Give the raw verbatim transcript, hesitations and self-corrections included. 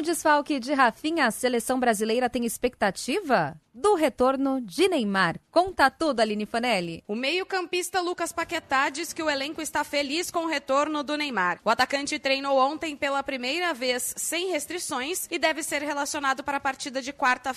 desfalque de Rafinha, a seleção brasileira tem expectativa do retorno de Neymar. Conta tudo, Aline Fanelli. O meio-campista Lucas Paquetá diz que o elenco está feliz com o retorno do Neymar. O atacante treinou ontem pela primeira vez sem restrições e deve ser relacionado para a partida de quarta-feira